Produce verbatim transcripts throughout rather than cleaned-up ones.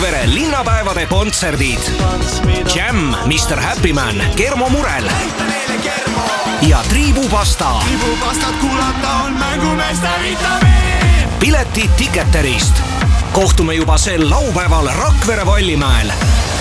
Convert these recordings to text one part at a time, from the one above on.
Rakvere linnapäevade kontserdid. Jam, mister Happyman, Kermo Murel ja Triibupasta. Triibupastat kuulata on mängumeeste vitamiin. Piletid Ticketerist. Kohtume juba sel laupäeval Rakvere Vallimäel.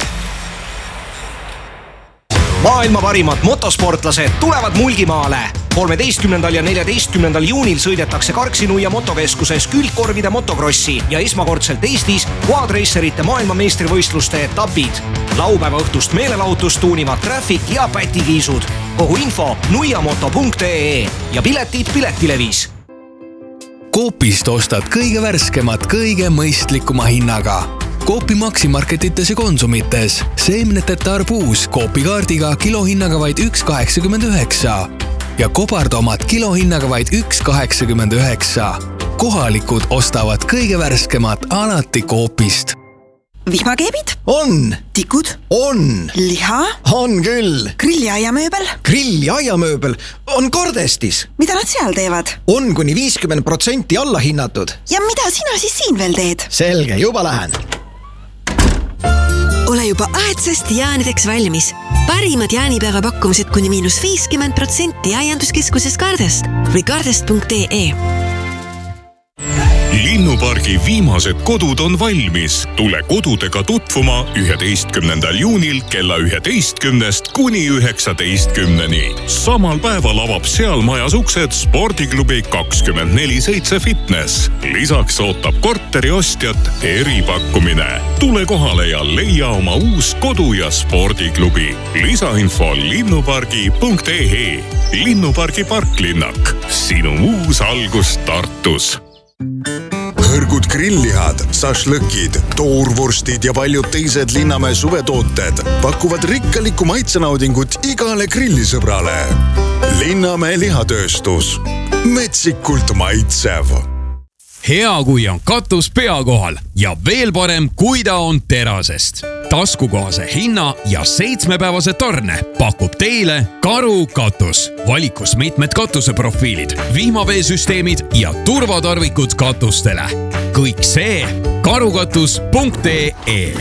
Maailma parimad motosportlased tulevad Mulgimaale. kolmeteistkümnendal ja neljateistkümnendal juunil sõidetakse Karksi-Nuia motokeskuses külgkorvide motokrossi ja esmakordselt Eestis quadracerite maailmameistrivõistluste etapid. Laupäeva õhtust meelelahutust tuunivad Traffic ja Pätikiisud. Kogu info nuiamoto punkt ee ja piletid Piletilevis. Coopist ostad kõige värskemat, kõige mõistlikuma hinnaga. Coopi maksimarketites ja konsumites. Seemneteta arbuus Coopi kaardiga kilohinnaga vaid üks kaheksakümmend üheksa ja kobardomad kilohinnaga vaid üks kaheksakümmend üheksa. Kohalikud ostavad kõige värskemat alati Coopist. Vihmakeebid? On. Tikud? On. Liha? On küll. Grilljaiamööbel? Grilljaiamööbel on Kordestis. Mida nad seal teevad? On kuni viiskümmend protsenti alla hinnatud. Ja mida sina siis siin veel teed? Selge, juba lähen. Ole juba aedsest jäänideks valmis. Parimad jäänibäeva pakkumised kuni miinus viiskümmend protsenti aianduskeskuses Kardest või kardest punkt ee. Linnupargi viimased kodud on valmis. Tule kodudega tutvuma üheteistkümnendal juunil kella üheteistkümnest kuni üheksateistkümneni. Samal päeval avab seal majas uksed spordiklubi kakskümmend neli seitse fitness. Lisaks ootab korteri ostjat eripakkumine. Tule kohale ja leia oma uus kodu- ja spordiklubi. Lisainfo linnupargi punkt ee. Linnupargi parklinnak. Sinu uus algus Tartus. Hõrgud grilllihad, sašlõkid, toorvorstid ja paljud teised Linnamäe suvetooted pakuvad rikkalikku maitsenaudingut igale grillisõbrale. Linnamäe lihatööstus. Metsikult maitsev. Hea, kui on katus pea kohal ja veel parem, kui ta on terasest. Taskukohase hinna ja seitsmepäevase tarne pakub teile Karu katus. Valikus mitmed katuseprofiilid, vihmaveesüsteemid ja turvatarvikud katustele. Kõik see karukatus punkt ee.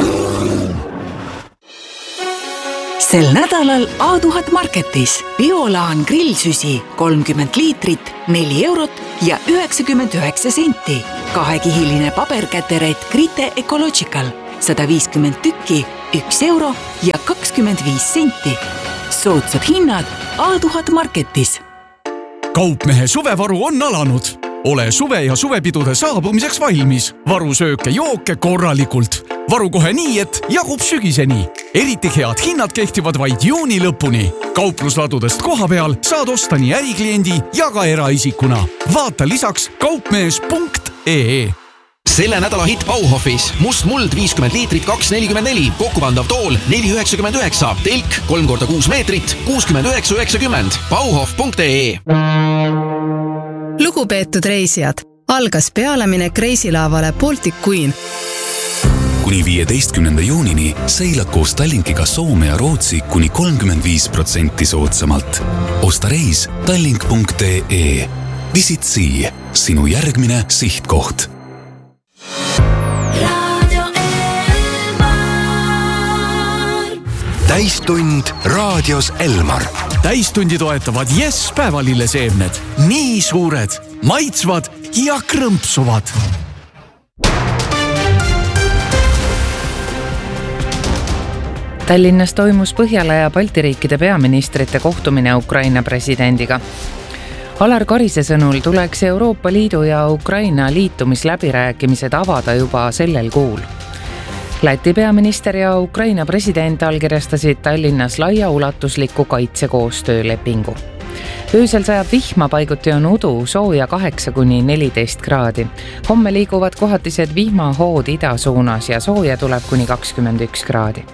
Sel nädalal A tuhat marketis Biolaan grillsüsi kolmkümmend liitrit, neli eurot ja üheksakümmend üheksa senti. Kahekihiline paberkäterett Grite Ecological sada viiskümmend tükki, üks euro ja kakskümmend viis senti. Soodsad hinnad A tuhat marketis. Kaupmehe suvevaru on alanud. Ole suve ja suvepidude saabumiseks valmis. Varu sööke jooke korralikult. Varu kohe nii, et jagub sügiseni. Eriti head hinnad kehtivad vaid juuni lõpuni. Kauplusladudest koha peal saad osta nii ärikliendi ja ka eraisikuna. Vaata lisaks kaupmees punkt ee. Selle nädala hitt Bauhofis. Must muld viiskümmend liitrit, kaks nelikümmend neli. Kokkupandav tool neli üheksakümmend üheksa. Telk kolm korda kuus meetrit, kuuskümmend üheksa üheksakümmend. Bauhof punkt ee. Lugupeetud reisijad, algas pealeminek reisilaavale Baltic Queen. Kuni viieteistkümnenda juunini seilad koos Tallinkiga Soome ja Rootsi kuni kolmkümmend viis protsenti soodsamalt. Osta reis tallink punkt ee. Visit Sea, sinu järgmine sihtkoht. Täistund raadios Elmar. Täistundi toetavad Yes päevalilleseemned. Nii suured, maitsvad ja krõmpsuvad. Tallinnas toimus Põhjala ja Balti riikide peaministrite kohtumine Ukraina presidendiga. Alar Karise sõnul tuleks Euroopa Liidu ja Ukraina liitumisläbirääkimised avada juba sellel kuul. Läti peaminister ja Ukraina president allkirjastasid Tallinnas laiaulatusliku kaitsekoostöölepingu. Öösel sajab vihma, paiguti on udu, sooja kaheksa kuni neliteist kraadi. Homme liiguvad kohatised vihmahood ida suunas ja sooja tuleb kuni kakskümmend üks kraadi.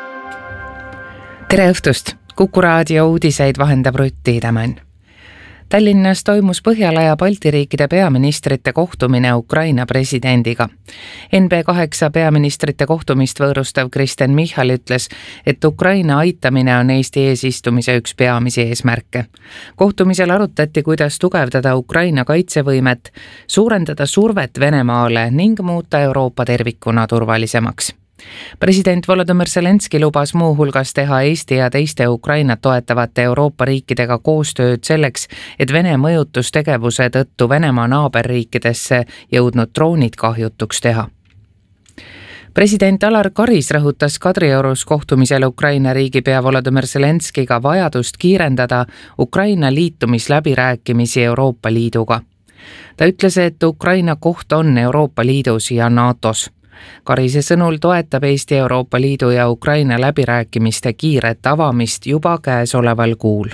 Tere õhtust! Kuku raadio uudiseid vahendab Rutt Tiidemann. Tallinnas toimus Põhjala ja Balti riikide peaministrite kohtumine Ukraina presidendiga. N B kaheksa peaministrite kohtumist võõrustav Kristen Michal ütles, et Ukraina aitamine on Eesti eesistumise üks peamisi eesmärke. Kohtumisel arutati, kuidas tugevdada Ukraina kaitsevõimet, suurendada survet Venemaale ning muuta Euroopa tervikuna turvalisemaks. President Volodymyr Zelenski lubas muu hulgas teha Eesti ja teiste Ukrainat toetavate Euroopa riikidega koostööd selleks, et Vene mõjutustegevuse tõttu Venemaa naaberriikidesse jõudnud droonid kahjutuks teha. President Alar Karis rõhutas Kadriorus kohtumisel Ukraina riigipea Volodymyr Zelenskiga vajadust kiirendada Ukraina liitumisläbirääkimisi Euroopa Liiduga. Ta ütles, et Ukraina koht on Euroopa Liidus ja NATOs. Karise sõnul toetab Eesti Euroopa Liidu ja Ukraina läbirääkimiste kiiret avamist juba käesoleval kuul.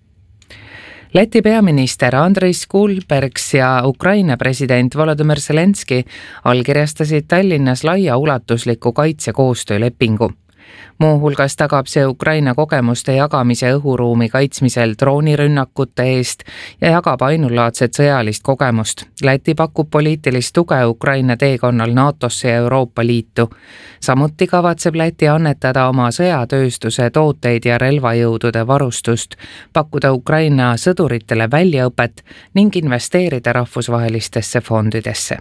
Läti peaminister Andris Kulbergs ja Ukraina president Volodymyr Zelenski allkirjastasid Tallinnas laiaulatusliku kaitsekoostöölepingu. Muu hulgas tagab see Ukraina kogemuste jagamise õhuruumi kaitsmisel droonirünnakute eest ja jagab ainulaadset sõjalist kogemust. Läti pakub poliitilist tuge Ukraina teekonnal NATOsse ja Euroopa Liitu. Samuti kavatseb Läti annetada oma sõjatööstuse tooteid ja relvajõudude varustust, pakkuda Ukraina sõduritele väljaõpet ning investeerida rahvusvahelistesse fondidesse.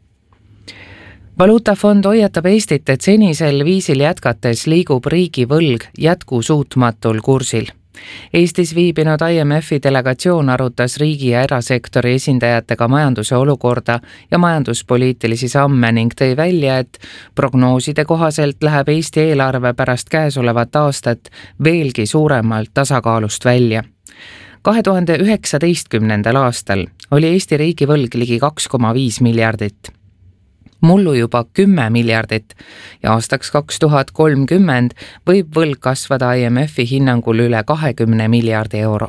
Valuutafond hoiatab Eestit, et senisel viisil jätkates liigub riigi võlg jätkusuutmatul kursil. Eestis viibinud I M F-i delegatsioon arutas riigi ja erasektori esindajatega majanduse olukorda ja majanduspoliitilisi samme ning tõi välja, et prognooside kohaselt läheb Eesti eelarve pärast käesolevat aastat veelgi suuremalt tasakaalust välja. kahe tuhande üheksateistkümnendal aastal oli Eesti riigi võlg ligi kaks koma viis miljardit. Mullu juba kümme miljardit ja aastaks kaks tuhat kolmkümmend võib võlg kasvada I M F-i hinnangul üle kahekümne miljardi euro.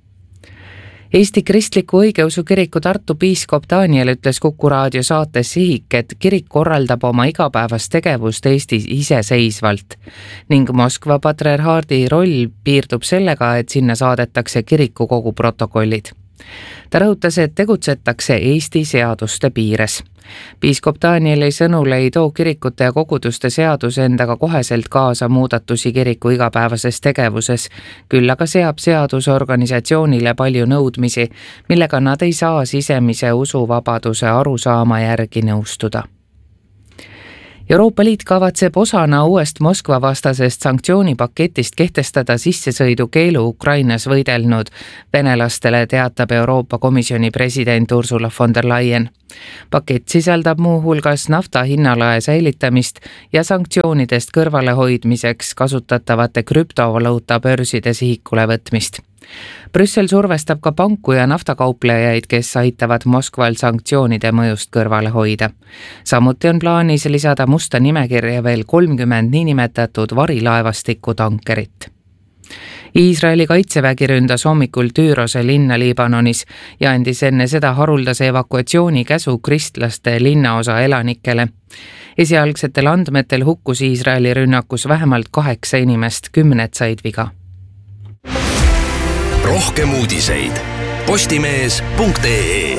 Eesti Kristliku Õigeusu Kiriku Tartu piiskop Daniel ütles Kuku raadio saates Sihik, et kirik korraldab oma igapäevast tegevust Eestis iseseisvalt ning Moskva patriarhaadi roll piirdub sellega, et sinna saadetakse kirikukogu protokollid. Ta rõhutas, et tegutsetakse Eesti seaduste piires. Piiskop Danieli sõnul ei too kirikute ja koguduste seadus endaga koheselt kaasa muudatusi kiriku igapäevases tegevuses, küll aga seab seadus organisatsioonile palju nõudmisi, millega nad ei saa sisemise usuvabaduse arusaama järgi nõustuda. Euroopa Liit kavatseb osana uuest Moskva vastasest sanktsioonipaketist kehtestada sissesõidukeelu Ukrainas võidelnud venelastele, teatab Euroopa Komisjoni president Ursula von der Leyen. Pakett sisaldab muu hulgas nafta hinnalae säilitamist ja sanktsioonidest kõrvalehoidmiseks kasutatavate krüptovaluuta börside sihikule võtmist. Brüssel survestab ka panku ja naftakauplejaid, kes aitavad Moskval sanktsioonide mõjust kõrvale hoida. Samuti on plaanis lisada musta nimekirja veel kolmkümmend niinimetatud varilaevastiku tankerit. Iisraeli kaitsevägi ründas hommikul Tüürose linna Liibanonis ja andis enne seda haruldase evakuatsiooni käsu kristlaste linnaosa elanikele. Esialgsetel andmetel hukkus Iisraeli rünnakus vähemalt kaheksa inimest, kümned said viga. Rohkem uudiseid postimees punkt ee.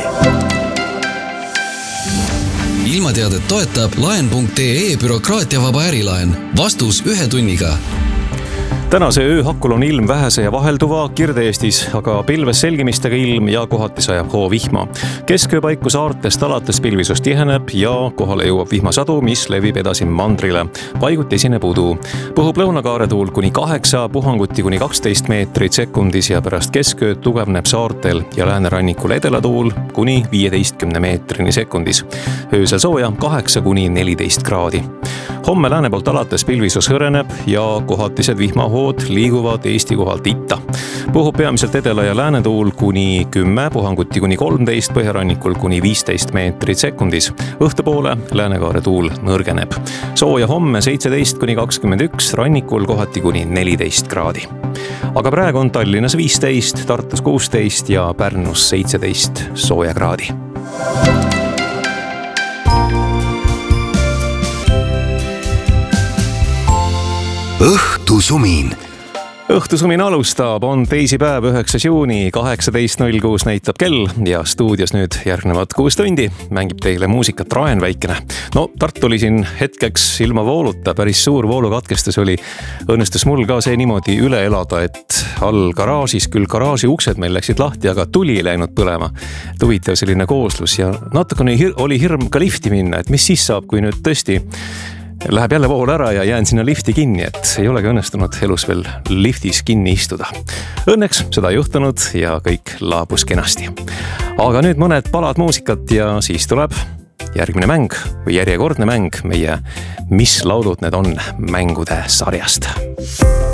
Ilmateadet toetab laen punkt ee bürokraatiavaba ärilaen. Vastus ühe tunniga. Tänase öö hakkul on ilm vähese ja vahelduva Kirde-Eestis, aga pilves selgimistega ilm ja kohati sajab hoo vihma. Kesköö paiku saartest alates pilvisus tiheneb ja kohale jõuab vihmasadu, mis levib edasi mandrile. Paiguti esineb udu. Puhub lõunakaare tuul kuni kaheksa, puhanguti kuni kaksteist meetrit sekundis ja pärast keskööd tugevneb saartel ja läänerannikul edelatuul kuni viieteistkümne meetrini sekundis. Öösel sooja kaheksa kuni neliteist kraadi. Homme lääne poolt alates pilvisus hõreneb ja kohatised vihmahood liiguvad Eesti kohalt itta. Puhub peamiselt edela ja läänetuul kuni kümme, puhanguti kuni kolmteist, põhjarannikul kuni viisteist meetrit sekundis. Õhtupoole läänekaare tuul nõrgeneb. Sooja homme seitseteist kuni kakskümmend üks, rannikul kohati kuni neliteist kraadi. Aga praegu on Tallinnas viisteist, Tartus kuusteist ja Pärnus seitseteist sooja kraadi. Õhtusumin. õhtusumin alustab, on teisipäev, üheksas juuni, kaheksateist null kuus näitab kell ja stuudios nüüd järgnevad kuus tundi mängib teile muusikat Raen Väikene. No Tartu oli siin hetkeks ilma vooluta, päris suur voolukatkestus oli. Õnnestus mul ka see niimoodi üle elada, et all garaažis, küll garaaži uksed meil läksid lahti, aga tuli ei läinud põlema. Huvitav selline kooslus ja natukene oli hirm ka lifti minna, et mis siis saab, kui nüüd tõesti läheb jälle vool ära ja jään sinna lifti kinni, et ei olegi õnnestunud elus veel liftis kinni istuda. Õnneks seda ei juhtunud ja kõik laabus kenasti. Aga nüüd mõned palad muusikat ja siis tuleb järgmine mäng või järjekordne mäng meie Mis laudud need on mängude sarjast.